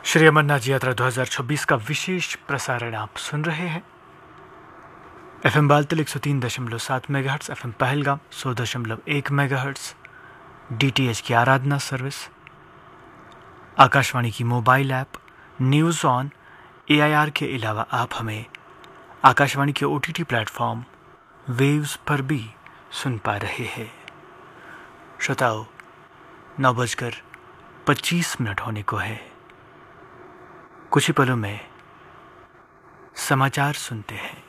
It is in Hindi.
श्री अमरनाथ जी यात्रा 2026 का विशेष प्रसारण आप सुन रहे हैं। FM Baltal 103.7 megahertz, FM Pahalgam 100.1 megahertz, DTH की आराधना सर्विस, आकाशवाणी की mobile app, news on, AIR के अलावा आप हमें आकाशवाणी के OTT प्लेटफॉर्म वेव्स पर भी सुन पा रहे हैं। श्रोताओ, 9:25 होने को है। कुछ ही पलों में समाचार सुनते हैं।